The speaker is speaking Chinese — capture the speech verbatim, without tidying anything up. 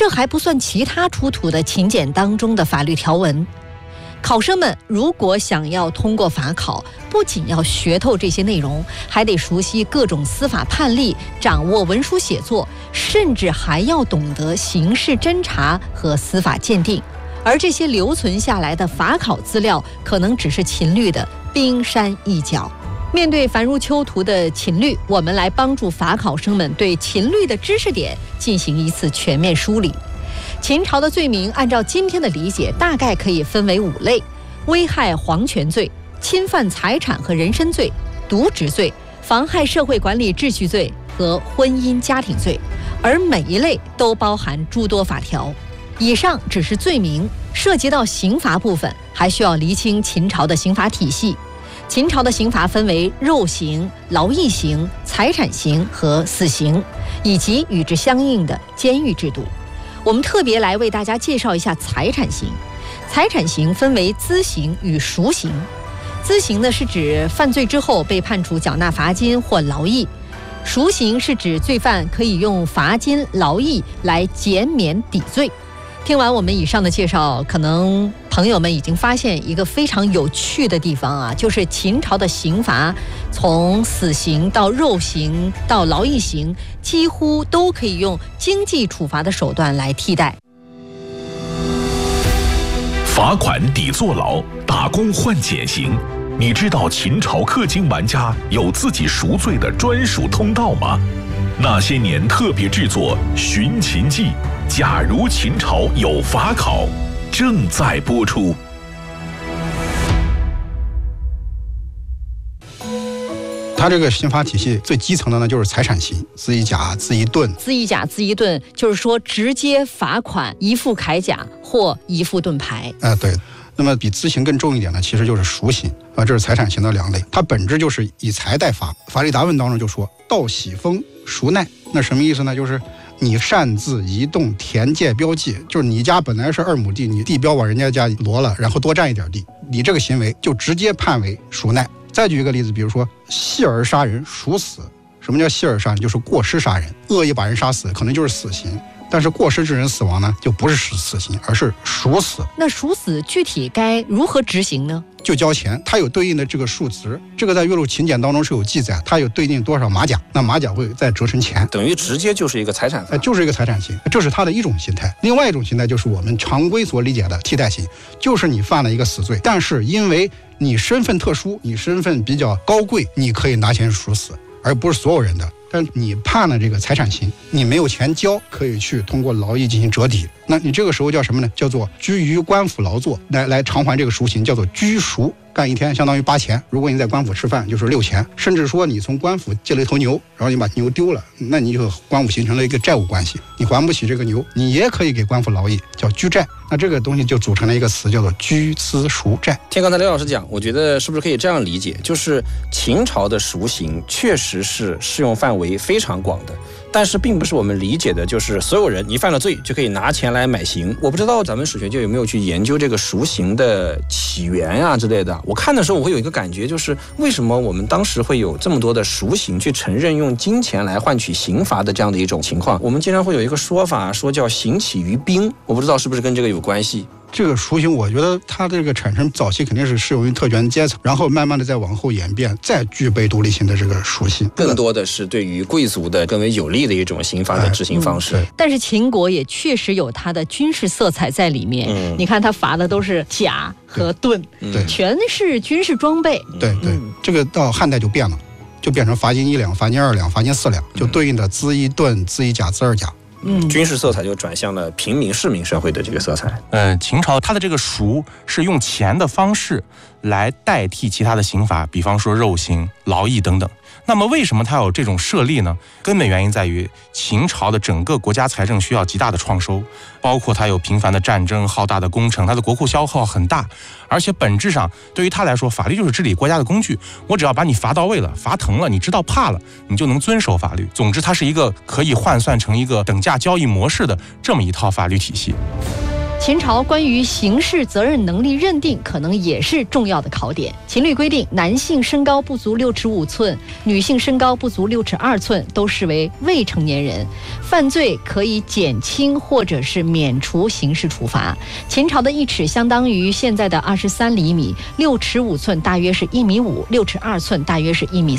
这还不算其他出土的秦简当中的法律条文。考生们如果想要通过法考，不仅要学透这些内容，还得熟悉各种司法判例，掌握文书写作，甚至还要懂得刑事侦查和司法鉴定。而这些留存下来的法考资料，可能只是秦律的冰山一角。面对繁如丘途的秦律，我们来帮助法考生们对秦律的知识点进行一次全面梳理。秦朝的罪名按照今天的理解，大概可以分为五类：危害皇权罪、侵犯财产和人身罪、渎职罪、妨害社会管理秩序罪和婚姻家庭罪，而每一类都包含诸多法条。以上只是罪名，涉及到刑罚部分，还需要厘清秦朝的刑罚体系。秦朝的刑罚分为肉刑、劳役刑、财产刑和死刑，以及与之相应的监狱制度。我们特别来为大家介绍一下财产刑。财产刑分为资刑与赎刑。资刑呢是指犯罪之后被判处缴纳罚金或劳役，赎刑是指罪犯可以用罚金、劳役来减免抵罪。听完我们以上的介绍，可能朋友们已经发现一个非常有趣的地方啊，就是秦朝的刑罚从死刑到肉刑到劳役刑，几乎都可以用经济处罚的手段来替代。 罚款抵坐牢，打工换减刑。你知道秦朝氪金玩家有自己赎罪的专属通道吗？那些年特别制作《寻秦记》，假如秦朝有法考，正在播出。 它这个刑罚体系最基层的呢，就是财产刑，资一甲、资一盾。 资一甲、资一盾，就是说直接罚款一副铠甲或一副盾牌。 啊、呃，对。那么比资刑更重一点呢，其实就是赎刑啊，这是财产刑的两类，它本质就是以财代罚。法律答问当中就说盗喜封赎奈，那什么意思呢？就是你擅自移动田界标记，就是你家本来是二亩地，你地标往人家家挪了，然后多占一点地，你这个行为就直接判为赎奈。再举一个例子，比如说戏儿杀人赎死。什么叫戏儿杀人？就是过失杀人，恶意把人杀死，可能就是死刑。但是过失致人死亡呢，就不是死刑，而是赎死。 那赎死具体该如何执行呢？ 就交钱，它有对应的这个数值，这个在岳麓秦简当中是有记载，它有对应多少马甲，那马甲会再折成钱， 等于直接就是一个财产罚， 就是一个财产刑，这是它的一种形态。另外一种形态就是我们常规所理解的替代刑，就是你犯了一个死罪，但是因为你身份特殊，你身份比较高贵，你可以拿钱赎死，而不是所有人的。但你判了这个财产刑，你没有钱交，可以去通过劳役进行折抵。那你这个时候叫什么呢？叫做居于官府劳作，来来偿还这个赎刑，叫做居赎。干一天相当于八钱，如果你在官府吃饭就是六钱，甚至说你从官府借了一头牛，然后你把牛丢了，那你就和官府形成了一个债务关系，你还不起这个牛，你也可以给官府劳役，叫居债。那这个东西就组成了一个词，叫做居资赎债。 听刚才刘老师讲，我觉得是不是可以这样理解，就是秦朝的赎刑确实是适用范围非常广的，但是并不是我们理解的就是所有人你犯了罪就可以拿钱来买刑。我不知道咱们史学界有没有去研究这个赎刑的起源啊之类的。我看的时候我会有一个感觉，就是为什么我们当时会有这么多的赎刑去承认用金钱来换取刑罚的这样的一种情况。我们经常会有一个说法说叫刑起于兵，我不知道是不是跟这个有关系。 这个赎刑我觉得它这个产生早期肯定是适用于特权阶层，然后慢慢的再往后演变，再具备独立性的这个属性， 更多的是对于贵族的更为有利的一种刑罚的执行方式、哎嗯、 但是秦国也确实有它的军事色彩在里面、嗯、你看他罚的都是甲和盾， 对， 全是军事装备。 对对、嗯，这个到汉代就变了，就变成罚金一两、罚金二两、罚金四两，就对应的资一盾、资一甲、资二甲。 嗯，军事色彩就转向了平民市民社会的这个色彩。 呃，秦朝它的这个赎是用钱的方式来代替其他的刑罚，比方说肉刑、劳役等等。那么为什么它有这种设立呢？根本原因在于秦朝的整个国家财政需要极大的创收，包括它有频繁的战争、浩大的工程，它的国库消耗很大，而且本质上对于它来说，法律就是治理国家的工具。我只要把你罚到位了，罚疼了，你知道怕了，你就能遵守法律。总之，它是一个可以换算成一个等价交易模式的这么一套法律体系。 秦朝关于刑事责任能力认定可能也是重要的考点。秦律规定，男性身高不足六尺五寸，女性身高不足六尺二寸，都视为未成年人，犯罪可以减轻或者是免除刑事处罚。秦朝的一尺相当于现在的二十三厘米，六尺五寸大约是一米五，六尺二寸大约是一米